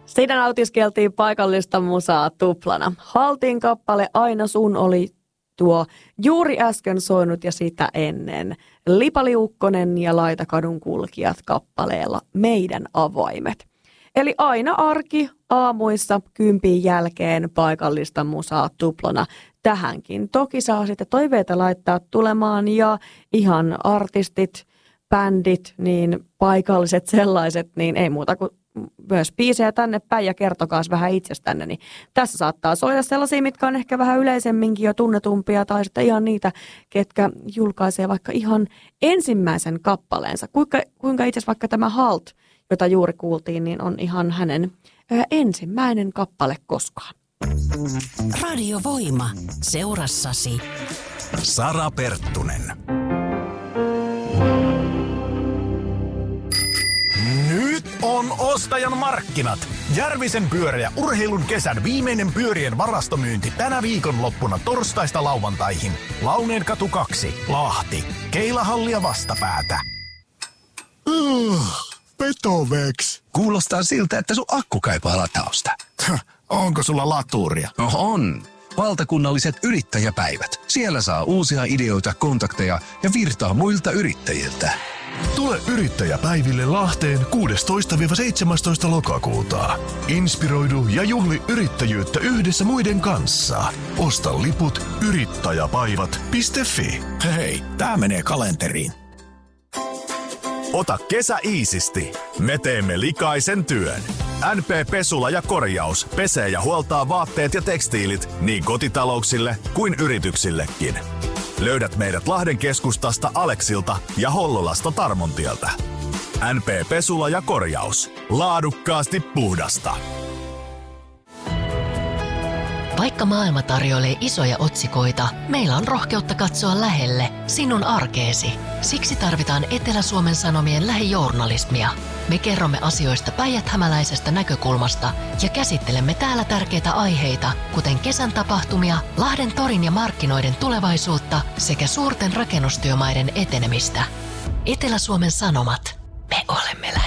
Siinä nautiskeltiin paikallista musaa tuplana. Haltin kappale Aina sun oli tuo juuri äsken soinut ja sitä ennen. Lipaliukkonen ja Laitakadun kulkijat kappaleella Meidän avaimet. Eli aina arki aamuissa 10 jälkeen paikallista musaa tuplana. Tähänkin toki saa sitten toiveita laittaa tulemaan ja ihan artistit, bändit, niin paikalliset sellaiset, niin ei muuta kuin myös biisejä tänne päin ja kertokaas vähän itsestänne. Niin tässä saattaa soida sellaisia, mitkä on ehkä vähän yleisemminkin jo tunnetumpia tai sitten ihan niitä, ketkä julkaisee vaikka ihan ensimmäisen kappaleensa. Kuinka itse vaikka tämä Halt, jota juuri kuultiin, niin on ihan hänen ensimmäinen kappale koskaan. Radio Voima. Seurassasi Sara Perttunen. Nyt on ostajan markkinat. Järvisen pyörä ja urheilun kesän viimeinen pyörien varastomyynti tänä viikonloppuna torstaista lauantaihin. Launeenkatu 2, Lahti. Keilahallia vastapäätä. Petoveks. Kuulostaa siltä, että sun akku kaipaa latausta. Onko sulla latuuria? No on. Valtakunnalliset yrittäjäpäivät. Siellä saa uusia ideoita, kontakteja ja virtaa muilta yrittäjiltä. Tule yrittäjäpäiville Lahteen 16-17 lokakuuta. Inspiroidu ja juhli yrittäjyyttä yhdessä muiden kanssa. Osta liput yrittäjäpaivat.fi. Hei, tää menee kalenteriin. Ota kesä iisisti. Me teemme likaisen työn. NP Pesula ja Korjaus pesee ja huoltaa vaatteet ja tekstiilit niin kotitalouksille kuin yrityksillekin. Löydät meidät Lahden keskustasta Aleksilta ja Hollolasta Tarmontieltä. NP Pesula ja Korjaus. Laadukkaasti puhdasta. Vaikka maailma tarjoilee isoja otsikoita, meillä on rohkeutta katsoa lähelle sinun arkeesi. Siksi tarvitaan Etelä-Suomen Sanomien lähijournalismia. Me kerromme asioista päijät-hämäläisestä näkökulmasta ja käsittelemme täällä tärkeitä aiheita, kuten kesän tapahtumia, Lahden torin ja markkinoiden tulevaisuutta sekä suurten rakennustyömaiden etenemistä. Etelä-Suomen Sanomat. Me olemme